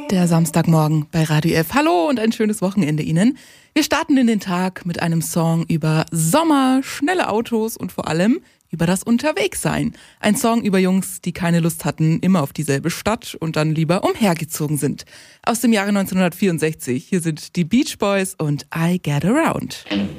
Der Samstagmorgen bei Radio F. Hallo und ein schönes Wochenende Ihnen. Wir starten in den Tag mit einem Song über Sommer, schnelle Autos und vor allem über das Unterwegssein. Ein Song über Jungs, die keine Lust hatten, immer auf dieselbe Stadt und dann lieber umhergezogen sind. Aus dem Jahre 1964. Hier sind die Beach Boys und I Get Around.